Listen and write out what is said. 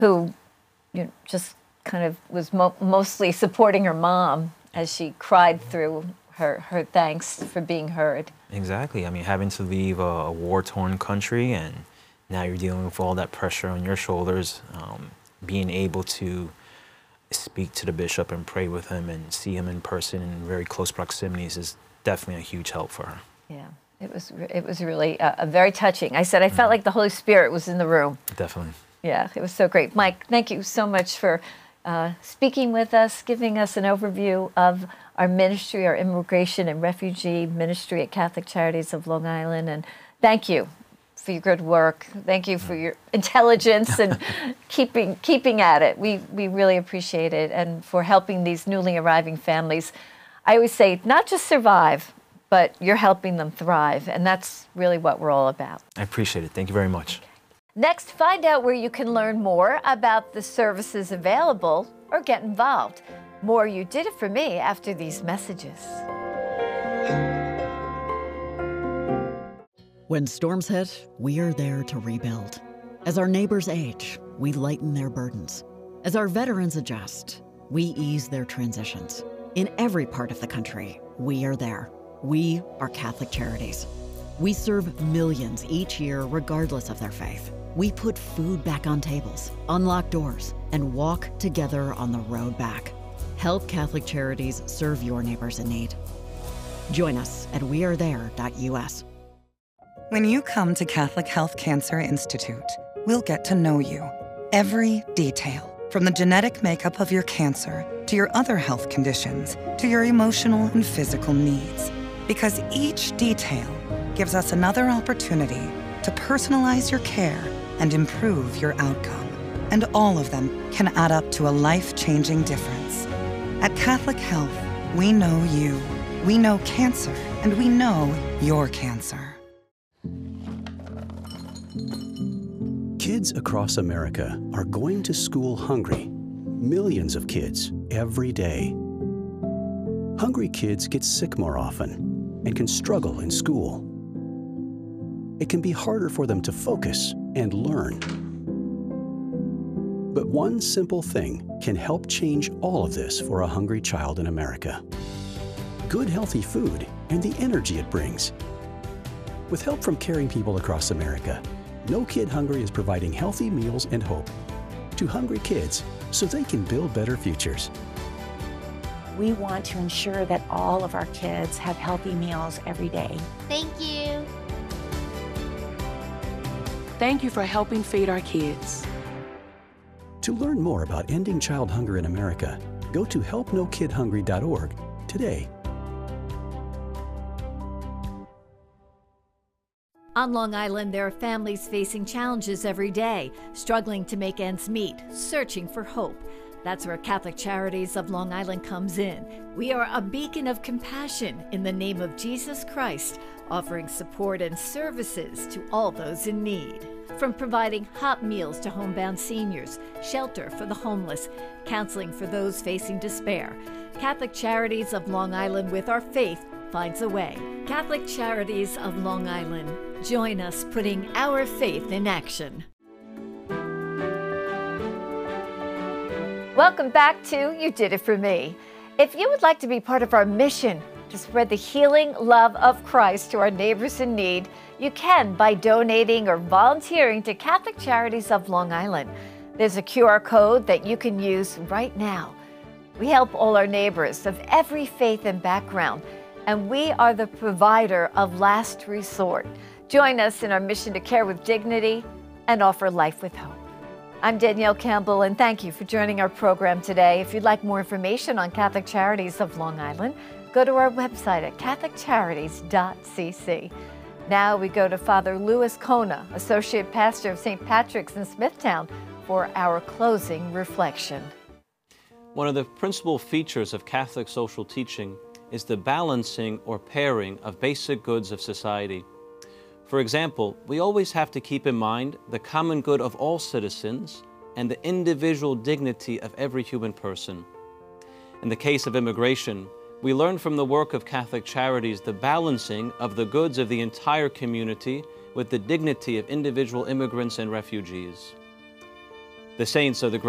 who just kind of was mostly supporting her mom as she cried through her thanks for being heard. Exactly. I mean, having to leave a war-torn country, and now you're dealing with all that pressure on your shoulders, being able to speak to the bishop and pray with him and see him in person in very close proximities is definitely a huge help for her. Yeah, it was really very touching. I said I felt like the Holy Spirit was in the room. Definitely. Yeah, it was so great. Mike, thank you so much for speaking with us, giving us an overview of our ministry, our immigration and refugee ministry at Catholic Charities of Long Island. And thank you for your good work. Thank you for your intelligence and keeping at it. We really appreciate it, and for helping these newly arriving families. I always say, not just survive, but you're helping them thrive, and that's really what we're all about. I appreciate it. Thank you very much. Okay. Next, find out where you can learn more about the services available or get involved. More You Did It For Me after these messages. When storms hit, we are there to rebuild. As our neighbors age, we lighten their burdens. As our veterans adjust, we ease their transitions. In every part of the country, we are there. We are Catholic Charities. We serve millions each year regardless of their faith. We put food back on tables, unlock doors, and walk together on the road back. Help Catholic Charities serve your neighbors in need. Join us at wearethere.us. When you come to Catholic Health Cancer Institute, we'll get to know you. Every detail, from the genetic makeup of your cancer to your other health conditions to your emotional and physical needs. Because each detail gives us another opportunity to personalize your care and improve your outcome. And all of them can add up to a life-changing difference. At Catholic Health, we know you, we know cancer, and we know your cancer. Kids across America are going to school hungry. Millions of kids every day. Hungry kids get sick more often and can struggle in school. It can be harder for them to focus and learn. But one simple thing can help change all of this for a hungry child in America. Good, healthy food and the energy it brings. With help from caring people across America, No Kid Hungry is providing healthy meals and hope to hungry kids so they can build better futures. We want to ensure that all of our kids have healthy meals every day. Thank you. Thank you for helping feed our kids. To learn more about ending child hunger in America, go to helpnokidhungry.org today. On Long Island, there are families facing challenges every day, struggling to make ends meet, searching for hope. That's where Catholic Charities of Long Island comes in. We are a beacon of compassion in the name of Jesus Christ, offering support and services to all those in need. From providing hot meals to homebound seniors, shelter for the homeless, counseling for those facing despair, Catholic Charities of Long Island, with our faith, finds a way. Catholic Charities of Long Island. Join us putting our faith in action. Welcome back to You Did It For Me. If you would like to be part of our mission to spread the healing love of Christ to our neighbors in need, you can by donating or volunteering to Catholic Charities of Long Island. There's a QR code that you can use right now. We help all our neighbors of every faith and background, and we are the provider of last resort. Join us in our mission to care with dignity and offer life with hope. I'm Danielle Campbell, and thank you for joining our program today. If you'd like more information on Catholic Charities of Long Island, go to our website at catholiccharities.cc. Now we go to Father Louis Kona, Associate Pastor of St. Patrick's in Smithtown, for our closing reflection. One of the principal features of Catholic social teaching is the balancing or pairing of basic goods of society. For example, we always have to keep in mind the common good of all citizens and the individual dignity of every human person. In the case of immigration, we learn from the work of Catholic Charities the balancing of the goods of the entire community with the dignity of individual immigrants and refugees. The saints are the